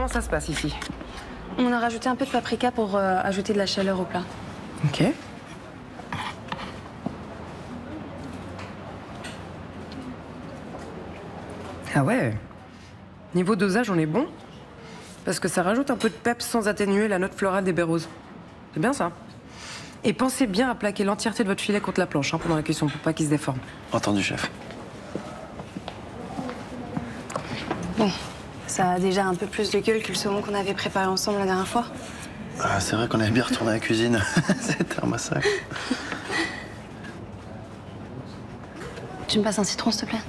comment ça se passe ici? On a rajouté un peu de paprika pour ajouter de la chaleur au plat. Ok. Ah ouais. Niveau dosage, on est bon. Parce que ça rajoute un peu de peps sans atténuer la note florale des baies roses. C'est bien ça. Et pensez bien à plaquer l'entièreté de votre filet contre la planche pendant la cuisson pour pas qu'il se déforme. Entendu, chef. Bon, ça a déjà un peu plus de gueule que le saumon qu'on avait préparé ensemble la dernière fois. Ah, c'est vrai qu'on avait bien retourné à la cuisine. C'était un massacre. Tu me passes un citron, s'il te plaît?